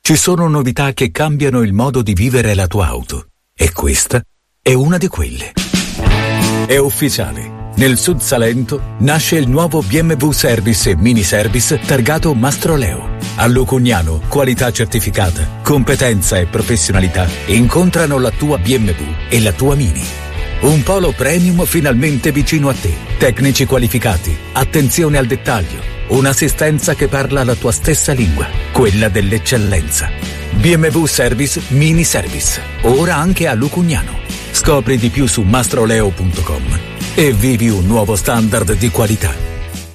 Ci sono novità che cambiano il modo di vivere la tua auto. E questa è una di quelle. È ufficiale. Nel Sud Salento nasce il nuovo BMW Service e Mini Service targato Mastroleo. A Lucugnano, qualità certificata, competenza e professionalità incontrano la tua BMW e la tua Mini. Un polo premium finalmente vicino a te. Tecnici qualificati, attenzione al dettaglio, un'assistenza che parla la tua stessa lingua, quella dell'eccellenza. BMW Service Mini Service, ora anche a Lucugnano. Scopri di più su mastroleo.com e vivi un nuovo standard di qualità.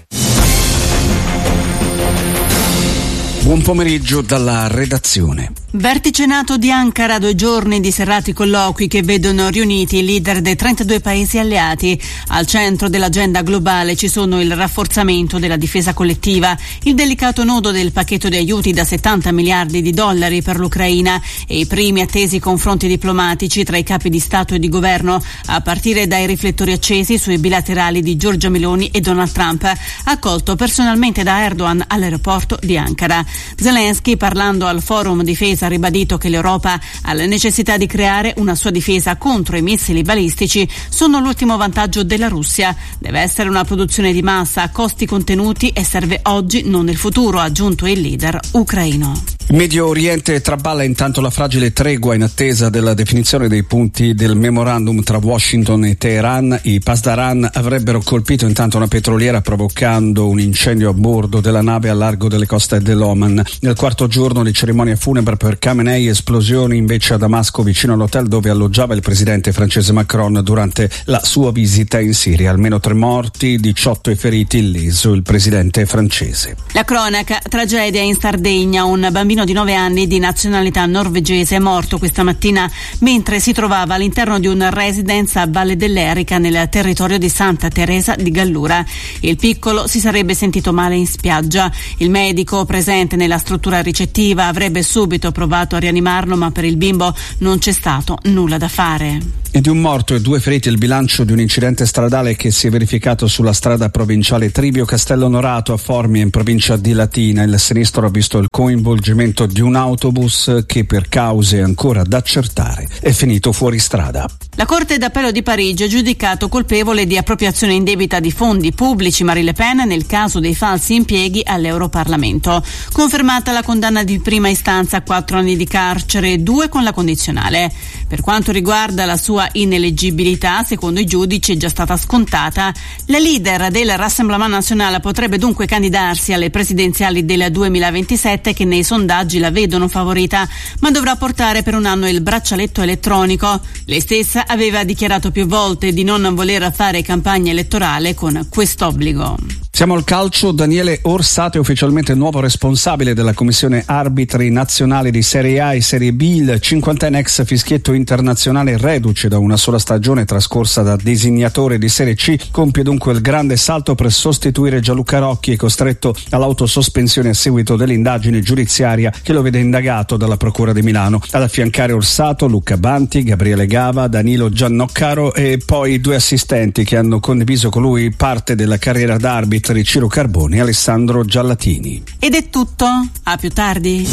Buon pomeriggio dalla redazione. Vertice NATO di Ankara, 2 giorni di serrati colloqui che vedono riuniti i leader dei 32 paesi alleati. Al centro dell'agenda globale ci sono il rafforzamento della difesa collettiva, il delicato nodo del pacchetto di aiuti da 70 miliardi di dollari per l'Ucraina e i primi attesi confronti diplomatici tra i capi di Stato e di governo, a partire dai riflettori accesi sui bilaterali di Giorgia Meloni e Donald Trump, accolto personalmente da Erdogan all'aeroporto di Ankara. Zelensky, parlando al forum difesa, ha ribadito che l'Europa ha la necessità di creare una sua difesa contro i missili balistici. Sono l'ultimo vantaggio della Russia. Deve essere una produzione di massa a costi contenuti e serve oggi, non nel futuro, ha aggiunto il leader ucraino. Il Medio Oriente traballa intanto la fragile tregua in attesa della definizione dei punti del memorandum tra Washington e Teheran. I Pasdaran avrebbero colpito intanto una petroliera provocando un incendio a bordo della nave al largo delle coste dell'Oman. Nel quarto giorno di cerimonia funebre per Khamenei, esplosioni invece a Damasco vicino all'hotel dove alloggiava il presidente francese Macron durante la sua visita in Siria. Almeno 3 morti, 18 feriti, illeso il presidente francese. La cronaca, tragedia in Sardegna, un bambino di 9 anni di nazionalità norvegese è morto questa mattina mentre si trovava all'interno di un residence a Valle dell'Erica nel territorio di Santa Teresa di Gallura. Il piccolo si sarebbe sentito male in spiaggia. Il medico presente nella struttura ricettiva avrebbe subito provato a rianimarlo, ma per il bimbo non c'è stato nulla da fare. E di un morto e 2 feriti il bilancio di un incidente stradale che si è verificato sulla strada provinciale Trivio-Castello Onorato a Formia in provincia di Latina. Il sinistro ha visto il coinvolgimento di un autobus che per cause ancora da accertare è finito fuori strada. La Corte d'Appello di Parigi ha giudicato colpevole di appropriazione indebita di fondi pubblici Marine Le Pen nel caso dei falsi impieghi all'Europarlamento. Confermata la condanna di prima istanza a 4 anni di carcere, 2 con la condizionale. Per quanto riguarda la sua ineleggibilità, secondo i giudici è già stata scontata. La leader del Rassemblement National potrebbe dunque candidarsi alle presidenziali del 2027 che nei sondaggi la vedono favorita, ma dovrà portare per un anno il braccialetto elettronico. Lei stessa aveva dichiarato più volte di non voler fare campagna elettorale con quest'obbligo. Siamo al calcio. Daniele Orsato è ufficialmente nuovo responsabile della commissione arbitri nazionali di Serie A e Serie B. Il 50enne ex fischietto internazionale reduce da una sola stagione trascorsa da designatore di Serie C compie dunque il grande salto per sostituire Gianluca Rocchi e costretto all'autosospensione a seguito dell'indagine giudiziaria che lo vede indagato dalla Procura di Milano. Ad affiancare Orsato Luca Banti, Gabriele Gava, Danilo Giannoccaro e poi 2 assistenti che hanno condiviso con lui parte della carriera d'arbitro, Ciro Carboni e Alessandro Giallatini. Ed è tutto, a più tardi.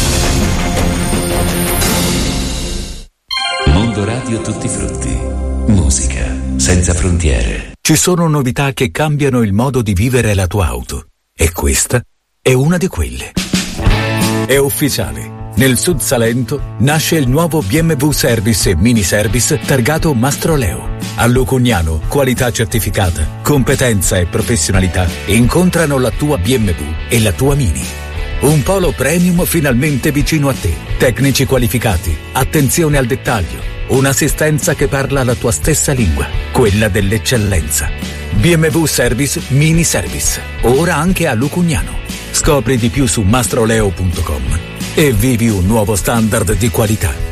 Mondo Radio Tutti Frutti, musica senza frontiere. Ci sono novità che cambiano il modo di vivere la tua auto. E questa è una di quelle. È ufficiale. Nel Sud Salento nasce il nuovo BMW Service e Mini Service targato Mastroleo. A Lucugnano, qualità certificata, competenza e professionalità incontrano la tua BMW e la tua Mini. Un polo premium finalmente vicino a te. Tecnici qualificati, attenzione al dettaglio, un'assistenza che parla la tua stessa lingua, quella dell'eccellenza. BMW Service Mini Service, ora anche a Lucugnano. Scopri di più su mastroleo.com e vivi un nuovo standard di qualità.